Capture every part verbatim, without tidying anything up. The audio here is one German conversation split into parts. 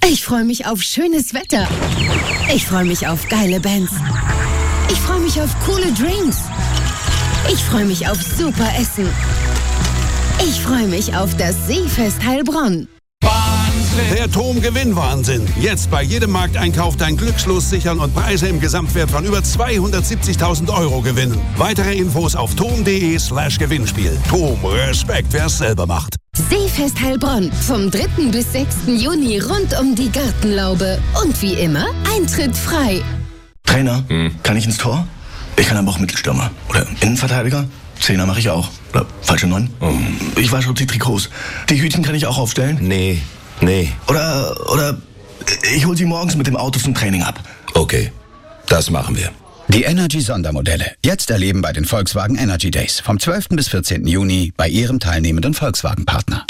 Ich freue mich auf schönes Wetter. Ich freue mich auf geile Bands. Ich freue mich auf coole Drinks. Ich freue mich auf super Essen. Ich freue mich auf das Seefest Heilbronn. Der T O M Gewinnwahnsinn. Jetzt bei jedem Markteinkauf dein Glückslos sichern und Preise im Gesamtwert von über zweihundertsiebzigtausend Euro gewinnen. Weitere Infos auf tom.de slash Gewinnspiel. T O M, Respekt, wer es selber macht. Seefest Heilbronn vom dritten bis sechsten Juni rund um die Gartenlaube. Und wie immer, Eintritt frei. Trainer, hm. kann ich ins Tor? Ich kann aber auch Mittelstürmer. Oder Innenverteidiger? Zehner mache ich auch. Oder falsche Neun? Oh. Ich wasche die Trikots. Die Hütchen kann ich auch aufstellen? Nee, nee. Oder, oder ich hole sie morgens mit dem Auto zum Training ab. Okay, das machen wir. Die Energy-Sondermodelle. Jetzt erleben bei den Volkswagen Energy Days. Vom zwölften bis vierzehnten Juni bei Ihrem teilnehmenden Volkswagen-Partner.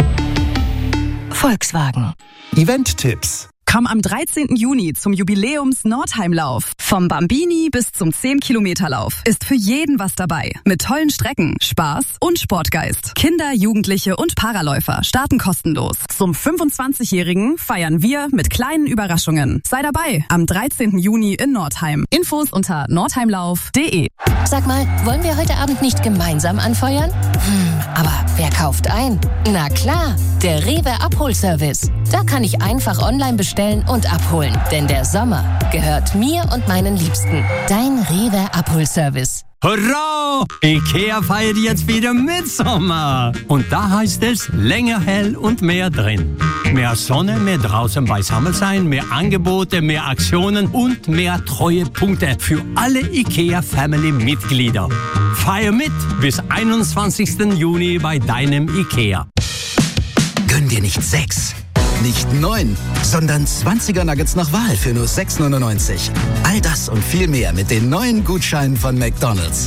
Volkswagen. Event-Tipps. Komm am dreizehnten Juni zum Jubiläums-Nordheimlauf. Vom Bambini bis zum zehn-Kilometer-Lauf ist für jeden was dabei. Mit tollen Strecken, Spaß und Sportgeist. Kinder, Jugendliche und Paraläufer starten kostenlos. Zum fünfundzwanzigjährigen feiern wir mit kleinen Überraschungen. Sei dabei am dreizehnten Juni in Nordheim. Infos unter nordheimlauf punkt de. Sag mal, wollen wir heute Abend nicht gemeinsam anfeuern? Hm, aber wer kauft ein? Na klar, der Rewe Abholservice. Da kann ich einfach online bestellen und abholen. Denn der Sommer gehört mir und meinen Liebsten. Dein Rewe Abholservice. Hurra! IKEA feiert jetzt wieder Mitsommer. Und da heißt es länger hell und mehr drin. Mehr Sonne, mehr draußen beisammen sein, mehr Angebote, mehr Aktionen und mehr Treuepunkte für alle IKEA-Family-Mitglieder. Feier mit bis einundzwanzigsten Juni bei deinem IKEA. Gönn dir nicht sechs, nicht neun, sondern zwanziger Nuggets nach Wahl für nur sechs neunundneunzig. All das und viel mehr mit den neuen Gutscheinen von McDonald's.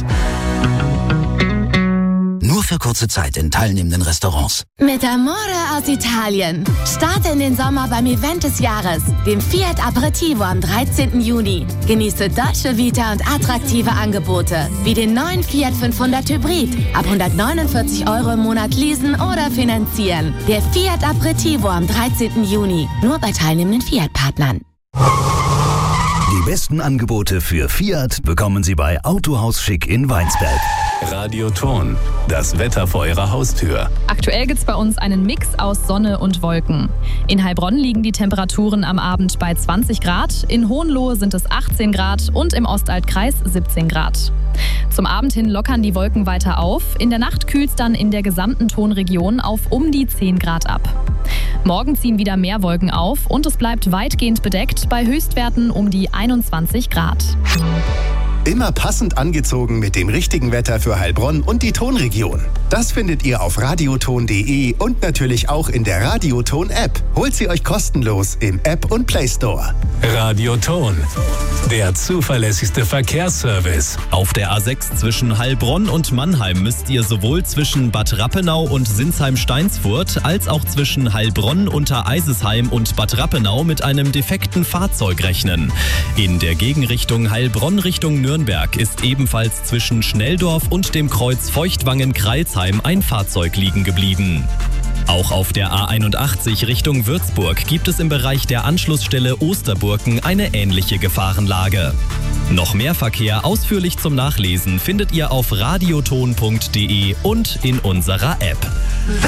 Nur für kurze Zeit in teilnehmenden Restaurants. Mit Amore aus Italien. Starte in den Sommer beim Event des Jahres, dem Fiat Aperitivo am dreizehnten Juni. Genieße deutsche Vita und attraktive Angebote, wie den neuen Fiat fünfhundert Hybrid. Ab hundertneunundvierzig Euro im Monat leasen oder finanzieren. Der Fiat Aperitivo am dreizehnten Juni. Nur bei teilnehmenden Fiat-Partnern. Die besten Angebote für Fiat bekommen Sie bei Autohaus Schick in Weinsberg. Radio Ton, das Wetter vor Ihrer Haustür. Aktuell gibt's bei uns einen Mix aus Sonne und Wolken. In Heilbronn liegen die Temperaturen am Abend bei zwanzig Grad, in Hohenlohe sind es achtzehn Grad und im Ostaltkreis siebzehn Grad. Zum Abend hin lockern die Wolken weiter auf. In der Nacht kühlt's dann in der gesamten Tonregion auf um die zehn Grad ab. Morgen ziehen wieder mehr Wolken auf und es bleibt weitgehend bedeckt bei Höchstwerten um die einundzwanzig Grad. Immer passend angezogen mit dem richtigen Wetter für Heilbronn und die Tonregion. Das findet ihr auf radioton punkt de und natürlich auch in der Radioton-App. Holt sie euch kostenlos im App und Play Store. Radio Ton, der zuverlässigste Verkehrsservice. Auf der A sechs zwischen Heilbronn und Mannheim müsst ihr sowohl zwischen Bad Rappenau und Sinsheim-Steinsfurt als auch zwischen Heilbronn, Untereisesheim und Bad Rappenau mit einem defekten Fahrzeug rechnen. In der Gegenrichtung Heilbronn Richtung Nürnberg ist ebenfalls zwischen Schnelldorf und dem Kreuz Feuchtwangen-Kreilsheim ein Fahrzeug liegen geblieben. Auch auf der A einundachtzig Richtung Würzburg gibt es im Bereich der Anschlussstelle Osterburken eine ähnliche Gefahrenlage. Noch mehr Verkehr ausführlich zum Nachlesen findet ihr auf radioton punkt de und in unserer App.